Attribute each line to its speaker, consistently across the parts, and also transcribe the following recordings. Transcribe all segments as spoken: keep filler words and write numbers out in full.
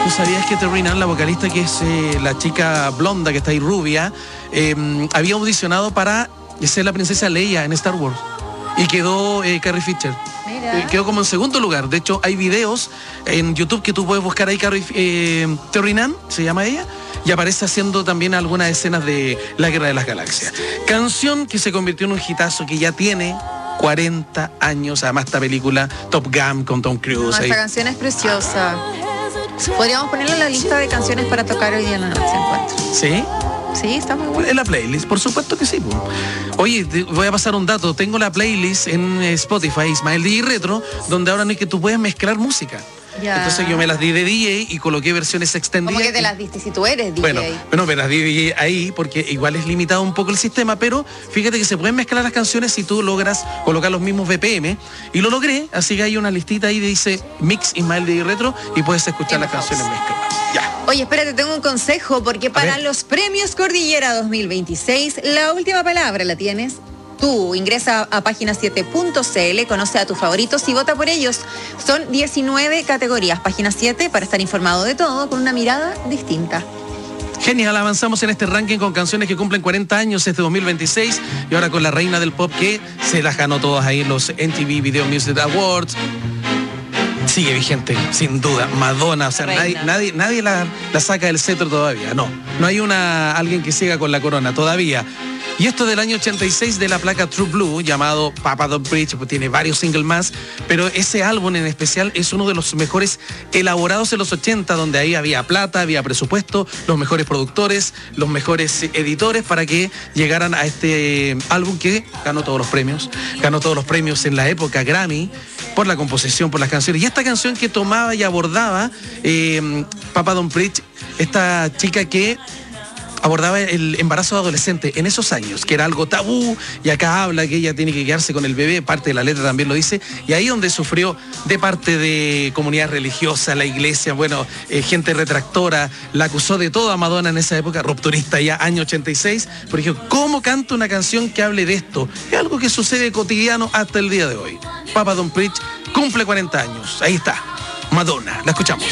Speaker 1: ¿Tú sabías que Terry Nunn, la vocalista, que es eh, la chica blonda que está ahí rubia, eh, había audicionado para ser la princesa Leia en Star Wars? Y quedó eh, Carrie Fisher.
Speaker 2: Mira.
Speaker 1: Eh, quedó como en segundo lugar. De hecho, hay videos en YouTube que tú puedes buscar ahí, Carrie, eh, Terry Nunn, se llama ella, y aparece haciendo también algunas escenas de La Guerra de las Galaxias. Canción que se convirtió en un hitazo que ya tiene cuarenta años. Además, esta película Top Gun con Tom Cruise.
Speaker 2: No, esta canción es preciosa. Podríamos ponerla en la lista de canciones para tocar hoy día en la noche, encuentro.
Speaker 1: ¿Sí?
Speaker 2: Sí, está muy bueno.
Speaker 1: En la playlist, por supuesto que sí. Oye, te voy a pasar un dato. Tengo la playlist en Spotify, Ismael D J Retro, donde ahora no es que tú puedes mezclar música.
Speaker 2: Ya.
Speaker 1: Entonces yo me las di de D J y coloqué versiones extendidas.
Speaker 2: ¿Cómo que te las diste si tú eres D J?
Speaker 1: Bueno, bueno, me las di de D J ahí porque igual es limitado un poco el sistema, pero fíjate que se pueden mezclar las canciones si tú logras colocar los mismos B P M. Y lo logré, así que hay una listita ahí que dice Mix Ismael D J Retro y puedes escuchar las canciones mezcladas. Ya.
Speaker 2: Oye, espérate, tengo un consejo, porque para
Speaker 1: ver.
Speaker 2: los premios Cordillera dos mil veintiséis, la última palabra la tienes tú. Ingresa a página siete punto c l, conoce a tus favoritos y vota por ellos. Son diecinueve categorías, página siete, para estar informado de todo con una mirada distinta.
Speaker 1: Genial, avanzamos en este ranking con canciones que cumplen cuarenta años este dos mil veintiséis y ahora con la reina del pop que se las ganó todas ahí en los M T V Video Music Awards. Sigue vigente, sin duda, Madonna, o sea, nadie, nadie, nadie la, la saca del cetro todavía, no, no hay una alguien que siga con la corona todavía. Y esto del año ochenta y seis de la placa True Blue, llamado Papa Don't Preach, pues tiene varios singles más, pero ese álbum en especial es uno de los mejores elaborados en los ochenta, donde ahí había plata, había presupuesto, los mejores productores, los mejores editores para que llegaran a este álbum que ganó todos los premios, ganó todos los premios en la época Grammy, por la composición, por las canciones. Y esta canción que tomaba y abordaba eh, Papa Don't Preach, esta chica que abordaba el embarazo de adolescente en esos años, que era algo tabú, y acá habla que ella tiene que quedarse con el bebé, parte de la letra también lo dice, y ahí donde sufrió de parte de comunidad religiosa, la iglesia, bueno, eh, gente retractora, la acusó de todo a Madonna en esa época, rupturista ya, año ochenta y seis, por ejemplo, ¿cómo canta una canción que hable de esto? Es algo que sucede cotidiano hasta el día de hoy. Papa Don't Preach cumple cuarenta años, ahí está, Madonna, la escuchamos.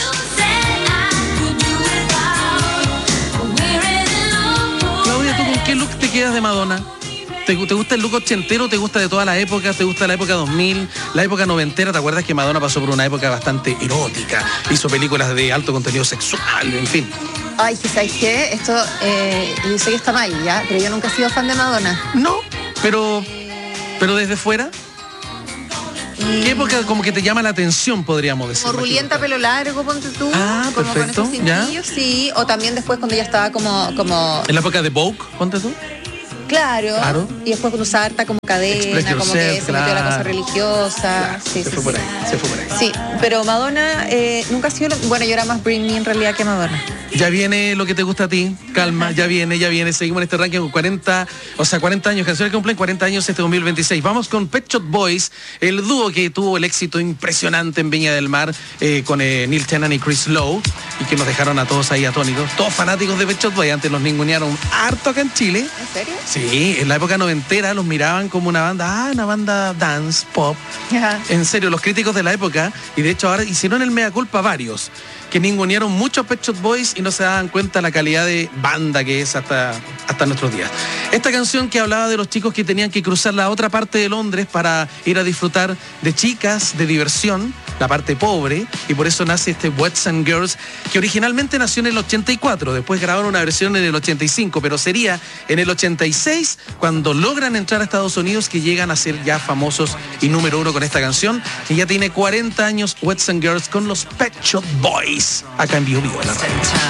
Speaker 1: ¿Qué look te quedas de Madonna? ¿Te, ¿Te gusta el look ochentero? ¿Te gusta de toda la época? ¿Te gusta la época dos mil? ¿La época noventera? ¿Te acuerdas que Madonna pasó por una época bastante erótica? Hizo películas de alto contenido sexual, en fin.
Speaker 2: Ay, ¿sabes qué? Esto, eh, yo sé que está mal, ¿ya? Pero yo nunca he sido fan de Madonna.
Speaker 1: No, pero, pero desde fuera... ¿Qué época como que te llama la atención, podríamos decir?
Speaker 2: Como rulienta, pelo largo, ponte tú.
Speaker 1: Ah,
Speaker 2: como
Speaker 1: perfecto,
Speaker 2: con esos cintillos, sí. O también después cuando ya estaba como... como...
Speaker 1: ¿En la época de Vogue, ponte tú?
Speaker 2: Claro.
Speaker 1: Claro.
Speaker 2: Y después cuando usaba harta como cadena,
Speaker 1: Express
Speaker 2: como
Speaker 1: yourself,
Speaker 2: que se metió la cosa
Speaker 1: claro.
Speaker 2: religiosa.
Speaker 1: Claro,
Speaker 2: Sí,
Speaker 1: se
Speaker 2: sí,
Speaker 1: fue por
Speaker 2: sí.
Speaker 1: ahí, se fue por ahí.
Speaker 2: Sí, pero Madonna eh, nunca ha sido... Lo... Bueno, yo era más Britney en realidad que Madonna.
Speaker 1: Ya viene lo que te gusta a ti, calma, ya viene, ya viene. Seguimos en este ranking con cuarenta, o sea, cuarenta años, canciones que cumplen cuarenta años este dos mil veintiséis. Vamos con Pet Shop Boys, el dúo que tuvo el éxito impresionante en Viña del Mar eh, con eh, Neil Tennant y Chris Lowe y que nos dejaron a todos ahí atónitos. Todos fanáticos de Pet Shop Boys, antes los ningunearon harto acá en Chile.
Speaker 2: ¿En serio?
Speaker 1: Sí, en la época noventera los miraban como una banda, ah, una banda dance, pop.
Speaker 2: Ajá.
Speaker 1: En serio, los críticos de la época, y de hecho ahora hicieron el mea culpa varios, que ningunearon muchos Pet Shop Boys y no se daban cuenta la calidad de banda que es hasta, hasta nuestros días. Esta canción que hablaba de los chicos que tenían que cruzar la otra parte de Londres para ir a disfrutar de chicas, de diversión, la parte pobre, y por eso nace este Boys and Girls, que originalmente nació en el ochenta y cuatro, después grabaron una versión en el ochenta y cinco, pero sería en el ochenta y seis cuando logran entrar a Estados Unidos, que llegan a ser ya famosos y número uno con esta canción, que ya tiene cuarenta años, Boys and Girls con los Pet Shop Boys, acá en Vivo Vivo en la radio.